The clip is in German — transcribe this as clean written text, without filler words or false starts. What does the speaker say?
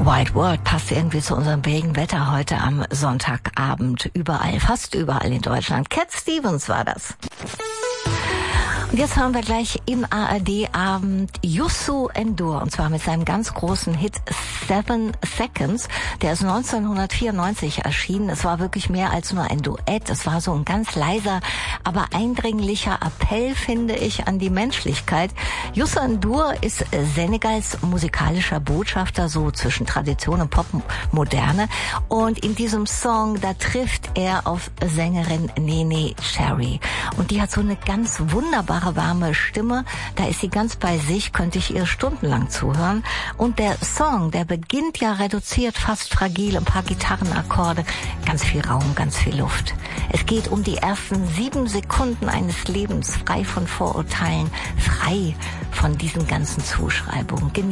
White World passt irgendwie zu unserem Regenwetter heute am Sonntagabend. Überall, fast überall in Deutschland. Cat Stevens war das. Und jetzt hören wir gleich im ARD-Abend Youssou N'Dour, und zwar mit seinem ganz großen Hit 7 Seconds. Der ist 1994 erschienen. Es war wirklich mehr als nur ein Duett. Es war so ein ganz leiser, aber eindringlicher Appell, finde ich, an die Menschlichkeit. Youssou N'Dour ist Senegals musikalischer Botschafter, so zwischen Tradition und Popmoderne. Und in diesem Song, da trifft er auf Sängerin Néné Cherry. Und die hat so eine ganz wunderbare, warme Stimme. Da ist sie ganz bei sich, könnte ich ihr stundenlang zuhören. Und der Song, der beginnt ja reduziert, fast fragil, ein paar Gitarrenakkorde, ganz viel Raum, ganz viel Luft. Es geht um die ersten 7 Sekunden eines Lebens, frei von Vorurteilen, frei von diesen ganzen Zuschreibungen.